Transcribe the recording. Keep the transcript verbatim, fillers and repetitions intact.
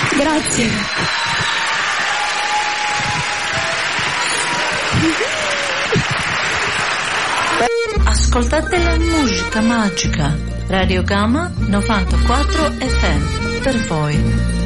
Grazie. Ascoltate la musica magica. Radio Gamma novantaquattro F M per voi.